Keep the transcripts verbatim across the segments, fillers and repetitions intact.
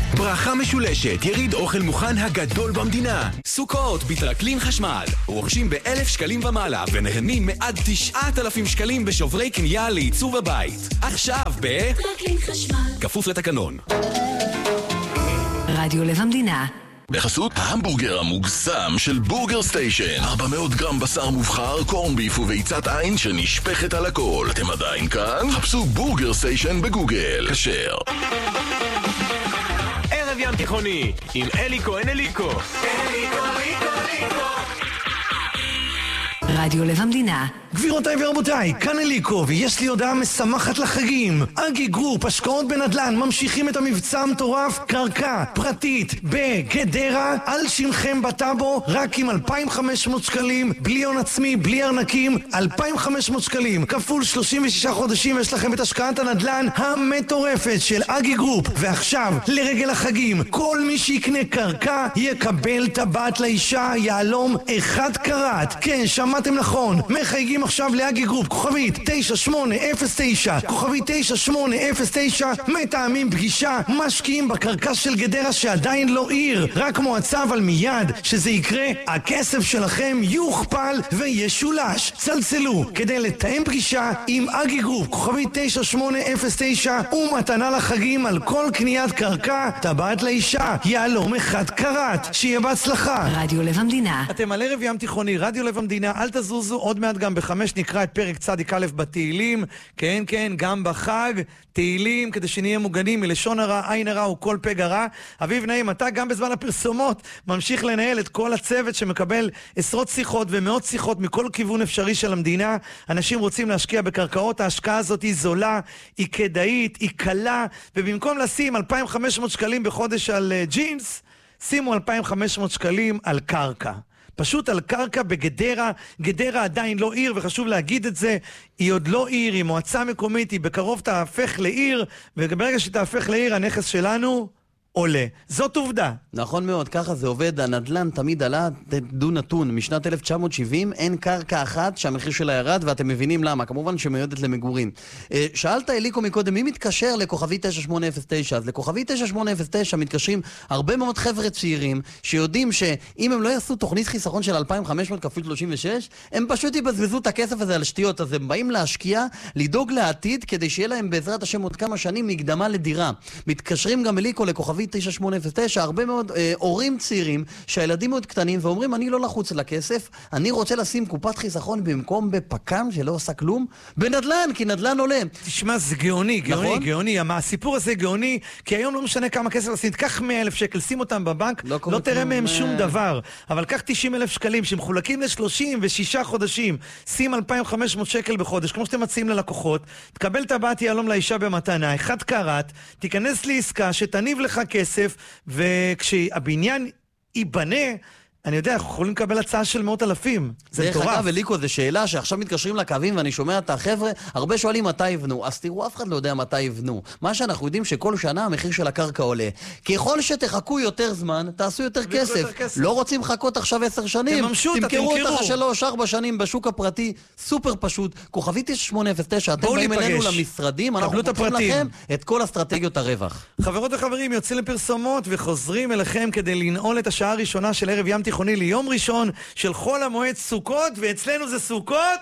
ברכה משולשת, יריד אוכל מוכן הגדול במדינה. סוכות בתרקלין חשמל. רוכשים באלף שקלים ומעלה ונהנים מעד תשעת אלפים שקלים בשוברי קנייה לעיצוב הבית. עכשיו ב... תרקלין חשמל. כפוף לתקנון. רדיו לב המדינה. בחסות ההמבורגר המוגזם של בורגר סטיישן. ארבע מאות גרם בשר מובחר, קורן ביף וביצת עין שנשפכת על הכל. אתם עדיין כאן? חפשו בורגר סטיישן בגוגל. כשר. ערב ים תיכוני עם אלי כהן אליקו. אליקו, אליקו, אליקו. רדיו לב המדינה. גבירותיי ורבותיי, כאן אליקו, ויש לי הודעה משמחת לחגים. אגי גרופ, השקעות בנדל"ן, ממשיכים את המבצע המטורף, קרקע פרטית בגדרה, על שמכם בטאבו, רק עם אלפיים וחמש מאות שקלים, בלי הון עצמי, בלי ארנקים, אלפיים וחמש מאות שקלים, כפול שלושים ושישה חודשים, יש לכם את השקעת הנדל"ן המטורפת של אגי גרופ. ועכשיו, לרגל החגים, כל מי שיקנה קרקע, יקבל טבעת לאישה, יעלום אחד קראט. כן, שמעתם נכון, מחייגים עכשיו לאגי גרופ, כוכבית תשע שמונה אפס תשע, כוכבית תשע שמונה אפס תשע, מתאמים פגישה, משקיעים בקרקע של גדרה שעדיין לא עיר, רק מועצה, אבל מיד שזה יקרה, הכסף שלכם יוכפל וישולש. צלצלו כדי לתאם פגישה עם אגי גרופ, כוכבית תשע שמונה אפס תשע, ומתנה לחגים על כל קניית קרקע, טבעת לאישה, יעלום אחד קראט. שיהיה בהצלחה. רדיו לב המדינה. אתם על ערב ים תיכוני, רדיו לב המדינה, אל תזוזו, עוד מעט גם בחמש נקרא את פרק צדיק א' בתהילים. כן, כן, גם בחג, תהילים, כדי שנהיה מוגנים מלשון הרע, עין הרע וכל פגע רע. אביב נעים, אתה גם בזמן הפרסומות ממשיך לנהל את כל הצוות שמקבל עשרות שיחות ומאות שיחות מכל כיוון אפשרי של המדינה. אנשים רוצים להשקיע בקרקעות, ההשקעה הזאת היא זולה, היא כדאית, היא קלה, ובמקום לשים אלפיים וחמש מאות שקלים בחודש על uh, ג'ינס, שימו אלפיים וחמש מאות שקלים על קרקע. פשוט על קרקע בגדרה. גדרה עדיין לא עיר, וחשוב להגיד את זה, היא עוד לא עיר, היא מועצה מקומית, היא בקרוב תהפך לעיר, וברגע שתהפך לעיר הנכס שלנו עולה. זאת עובדה. נכון מאוד, ככה זה עובד. הנדלן תמיד עלה, דו נתון. משנת אלף תשע מאות שבעים אין קרקע אחת שהמחיר שלה ירד, ואתם מבינים למה. כמובן שמיועדת למגורים. שאלת אליקו מקודם, מי מתקשר לכוכבי תשע שמונה אפס תשע? אז לכוכבי תשע שמונה אפס תשע מתקשרים הרבה מאוד חבר'ה צעירים, שיודעים שאם הם לא יעשו תוכנית חיסכון של אלפיים וחמש מאות כפול שלושים ושש, הם פשוט יבזבזו את הכסף הזה על שטויות. אז הם באים להשקיע, לדאוג לעתיד, כדי שיהיה להם בעזרת השם עוד כמה שנים מקדמה לדירה. מתקשרים גם אליקו לכוכבי תשע שמונה אפס תשע, הרבה מאוד אה, הורים צעירים שהילדים מאוד קטנים ואומרים, אני לא לחוץ לכסף, אני רוצה לשים קופת חיסכון במקום בפקם שלא עושה כלום, בנדלן, כי נדלן עולה. תשמע, זה גאוני, גאוני, נכון? גאוני. הסיפור הזה גאוני, כי היום לא משנה כמה כסף לשים, תקח מאה אלף שקל, שים אותם בבנק, לא, לא תראה מהם שום דבר. אבל קח תשעים אלף שקלים שמחולקים ל-שלושים ושישה חודשים, שים אלפיים וחמש מאות שקל בחודש, כמו שאתם מציעים ללקוחות, תקבל טבעת יהלום לאישה במתנה, אחד קראט, תיכנס לעסקה שתניב לך כסף, וכשהבניין ייבנה, אני יודע, אנחנו יכולים לקבל הצעה של מאות אלפים. זה מטורף. דרך אגב, אליקו, זו שאלה שעכשיו מתקשרים לקווים, ואני שומע את החבר'ה, הרבה שואלים מתי יבנו. אז תראו, אף אחד לא יודע מתי יבנו. מה שאנחנו יודעים שכל שנה המחיר של הקרקע עולה. ככל שתחכו יותר זמן, תעשו יותר כסף. יותר כסף. לא רוצים לחכות עכשיו עשר שנים. תממשו, תמכרו אותך שלוש, ארבע שנים בשוק הפרטי, סופר פשוט. כוכבי תשע שמונה אפס תשע, אתם באים אלינו למשרדים, אנחנו פותחים לכם את כל אסטרטגיות הרווח. חברות וחברים, יוצאים לפרסומות וחוזרים אליכם כדי לנעול את השעה הראשונה של ערב ים תיכוני ליום ראשון של חול המועד סוכות, ואצלנו זה סוכות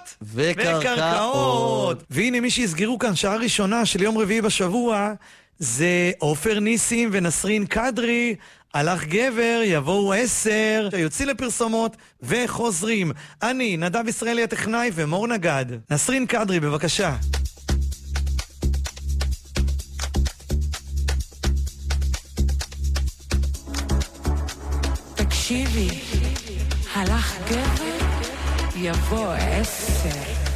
וקרקעות. והנה מי שיסגרו כאן שעה ראשונה של יום רביעי בשבוע, זה עופר ניסים ונסרין קדרי. הלך גבר, יבואו עשר. יוצאים לפרסומות וחוזרים. אני, נדב ישראלי הטכנאי ומור נגד. נסרין קדרי, בבקשה. תקשיבי, הלך גבר, יבוא עשר.